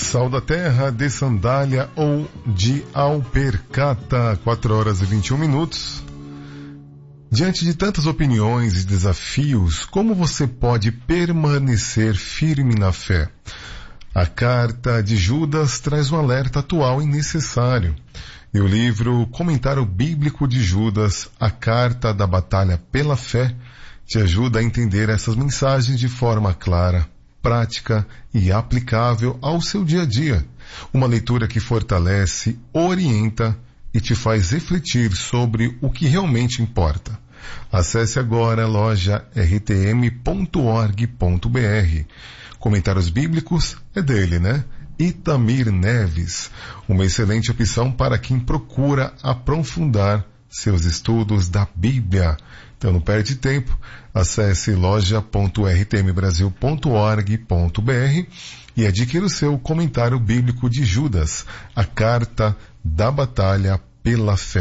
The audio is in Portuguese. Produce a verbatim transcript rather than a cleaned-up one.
Sal da terra, de sandália ou de alpercata, quatro horas e vinte e um minutos. Diante de tantas opiniões e desafios, como você pode permanecer firme na fé? A carta de Judas traz um alerta atual e necessário. E o livro Comentário Bíblico de Judas, a Carta da Batalha pela Fé, te ajuda a entender essas mensagens de forma clara, prática e aplicável ao seu dia a dia. Uma leitura que fortalece, orienta e te faz refletir sobre o que realmente importa. Acesse agora a loja r t m ponto org ponto b r. Comentários bíblicos é dele, né? Itamir Neves, uma excelente opção para quem procura aprofundar seus estudos da Bíblia. Então não perde tempo, acesse loja ponto r t m brasil ponto org ponto b r e adquira o seu Comentário Bíblico de Judas, a Carta da Batalha pela Fé.